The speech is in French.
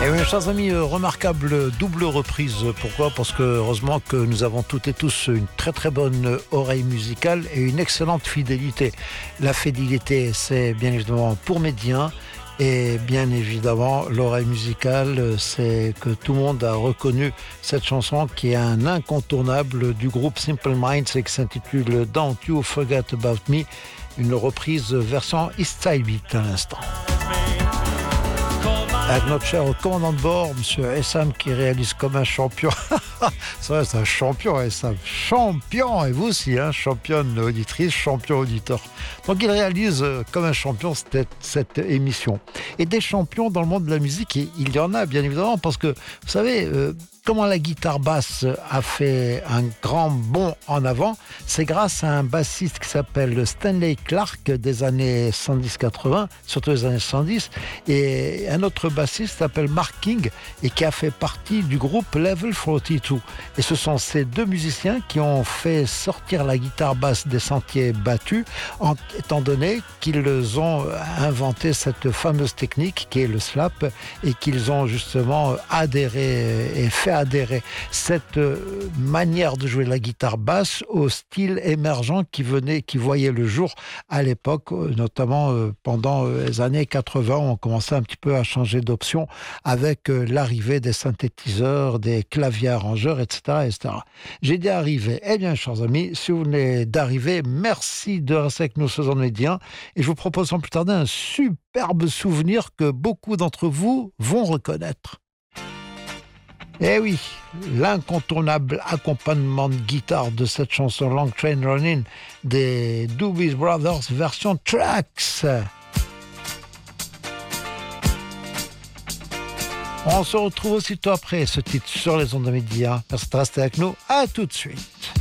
Et oui, chers amis, remarquable double reprise. Pourquoi ? Parce que heureusement que nous avons toutes et tous une très très bonne oreille musicale et une excellente fidélité. La fidélité, c'est bien évidemment pour Médien. Et bien évidemment, l'oreille musicale, c'est que tout le monde a reconnu cette chanson qui est un incontournable du groupe Simple Minds et qui s'intitule Don't You Forget About Me, une reprise version East Side Beat à l'instant. Avec notre cher commandant de bord, monsieur Essam, qui réalise comme un champion. C'est vrai, c'est un champion, Essam. Champion, et vous aussi, hein, championne auditrice, champion auditeur. Donc il réalise comme un champion cette émission. Et des champions dans le monde de la musique, il y en a bien évidemment, parce que, vous savez, comment la guitare basse a fait un grand bond en avant, c'est grâce à un bassiste qui s'appelle Stanley Clarke des années 70-80, surtout les années 70, et un autre bassiste s'appelle Mark King et qui a fait partie du groupe Level 42. Et ce sont ces deux musiciens qui ont fait sortir la guitare basse des sentiers battus, étant donné qu'ils ont inventé cette fameuse technique qui est le slap et qu'ils ont justement adhéré et fait adhérer cette manière de jouer la guitare basse au style émergent qui voyait le jour à l'époque, notamment pendant les années 80. On commençait un petit peu à changer d'option avec l'arrivée des synthétiseurs, des claviers arrangeurs, etc., etc. J'ai dit arriver. Eh bien, chers amis, si vous venez d'arriver, merci de rester avec nous ce Zone Médien et je vous propose sans plus tarder un superbe souvenir que beaucoup d'entre vous vont reconnaître. Eh oui, l'incontournable accompagnement de guitare de cette chanson Long Train Running des Doobie Brothers version Tracks. On se retrouve aussitôt après ce titre sur les ondes de Médien. Merci de rester avec nous. À tout de suite.